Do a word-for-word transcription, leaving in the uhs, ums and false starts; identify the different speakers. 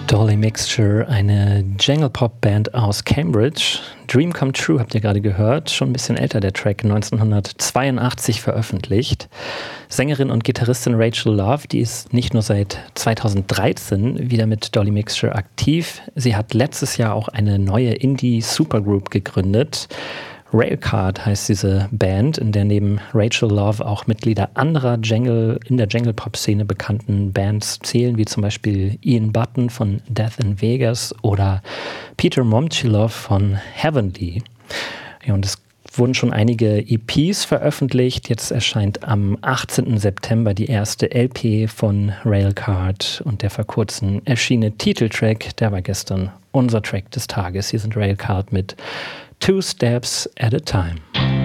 Speaker 1: Dolly Mixture, eine Jangle-Pop-Band aus Cambridge. Dream Come True habt ihr gerade gehört, schon ein bisschen älter der Track, neunzehnhundertzweiundachtzig veröffentlicht. Sängerin und Gitarristin Rachel Love, die ist nicht nur seit zweitausenddreizehn wieder mit Dolly Mixture aktiv, sie hat letztes Jahr auch eine neue Indie-Supergroup gegründet. Railcard heißt diese Band, in der neben Rachel Love auch Mitglieder anderer Jangle, in der Jangle-Pop-Szene bekannten Bands zählen, wie zum Beispiel Ian Button von Death in Vegas oder Peter Momchilov von Heavenly. Ja, und es wurden schon einige E Ps veröffentlicht. Jetzt erscheint am achtzehnten September die erste L P von Railcard und der vor kurzem erschienene Titeltrack, der war gestern unser Track des Tages. Hier sind Railcard mit Two Steps at a Time.